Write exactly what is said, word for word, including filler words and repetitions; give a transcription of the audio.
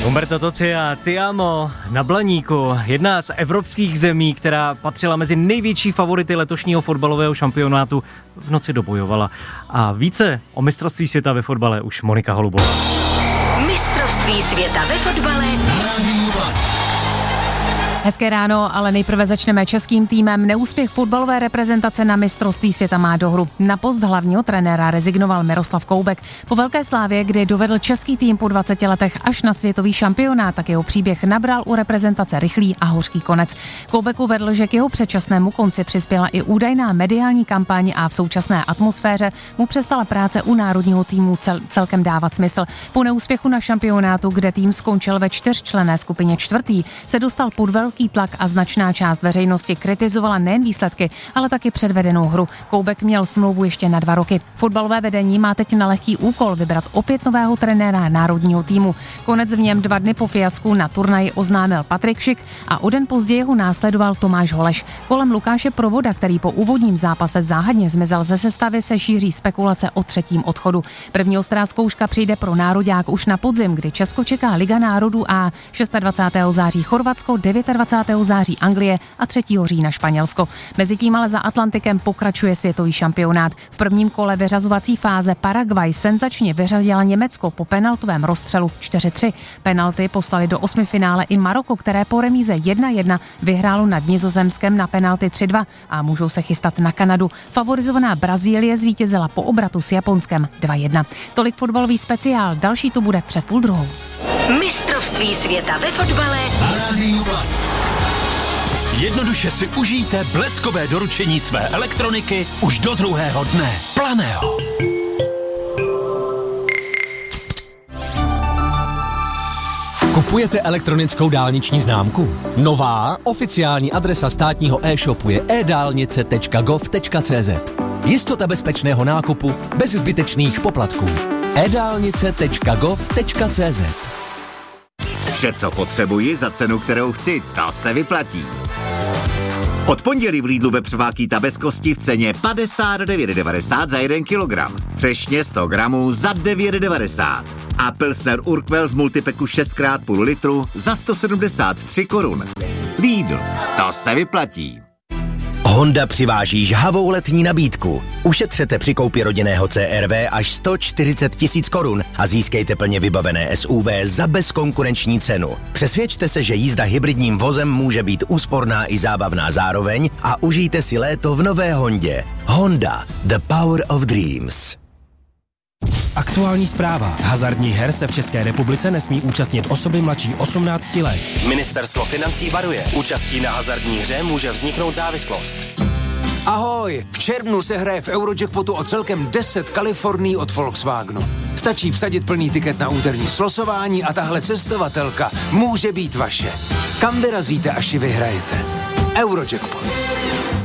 Umberto Tozzi a Ti amo na Blaníku, jedna z evropských zemí, která patřila mezi největší favority letošního fotbalového šampionátu, v noci dobojovala. A více o mistrovství světa ve fotbale už Monika Holubová. Mistrovství světa ve fotbale. Hezké ráno, ale nejprve začneme českým týmem. Neúspěch fotbalové reprezentace na mistrovství světa má dohru. Na post hlavního trenéra rezignoval Miroslav Koubek. Po velké slávě, kdy dovedl český tým po dvaceti letech až na světový šampionát, tak jeho příběh nabral u reprezentace rychlý a hořký konec. Koubek uvedl, že k jeho předčasnému konci přispěla i údajná mediální kampaň a v současné atmosféře mu přestala práce u národního týmu cel, celkem dávat smysl. Po neúspěchu na šampionátu, kde tým skončil ve čtyřčlenné skupině čtvrtý, se dostal pod velký tlak a značná část veřejnosti kritizovala nejen výsledky, ale taky předvedenou hru. Koubek měl smlouvu ještě na dva roky. Fotbalové vedení má teď na lehký úkol vybrat opět nového trenéra národního týmu. Konec v něm dva dny po fiasku na turnaji oznámil Patrik Šik a o den později ho následoval Tomáš Holeš. Kolem Lukáše Provoda, který po úvodním zápase záhadně zmizel ze sestavy, se šíří spekulace o třetím odchodu. První ostrá zkouška přijde pro nároďák už na podzim, kdy Česko čeká Liga národů a dvacátého šestého září Chorvatsko, dvacátého devátého září Anglie a třetího října Španělsko. Mezitím ale za Atlantikem pokračuje světový šampionát. V prvním kole vyřazovací fáze Paraguay senzačně vyřadila Německo po penaltovém rozstřelu čtyři tři. Penalty poslali do osmifinále i Maroko, které po remíze jedna jedna vyhrálo nad Nizozemskem na penalty tři dva a můžou se chystat na Kanadu. Favorizovaná Brazílie zvítězila po obratu s Japonskem dva jedna. Tolik fotbalový speciál, další to bude před půl druhou. Mistrovství světa ve fotbale. Jednoduše si užijte bleskové doručení své elektroniky už do druhého dne. Planého. Kupujete elektronickou dálniční známku? Nová oficiální adresa státního e-shopu je e dálnice tečka gov tečka cz. Jistota bezpečného nákupu bez zbytečných poplatků. e dálnice tečka gov tečka cz. Vše, co potřebuji za cenu, kterou chci, to se vyplatí. Od pondělí v Lidlu vepřová bez kosti v ceně padesát devět devadesát za jeden kilogram. Třešně sto gramů za devět devadesát. A Pilsner Urquell v multipeku šest krát půl litru za sto sedmdesát tři korun. Lidl, to se vyplatí. Honda přiváží žhavou letní nabídku. Ušetřete při koupi rodinného C R V až sto čtyřicet tisíc korun a získejte plně vybavené S U V za bezkonkurenční cenu. Přesvědčte se, že jízda hybridním vozem může být úsporná i zábavná zároveň a užijte si léto v nové Hondě. Honda, the power of dreams. Aktuální zpráva. Hazardních her se v České republice nesmí účastnit osoby mladší osmnácti let. Ministerstvo financí varuje. Účastí na hazardní hře může vzniknout závislost. Ahoj! V červnu se hraje v Eurojackpotu o celkem deset Kalifornií od Volkswagenu. Stačí vsadit plný tiket na úterní slosování a tahle cestovatelka může být vaše. Kam vyrazíte, až ji vyhrajete? Eurojackpot.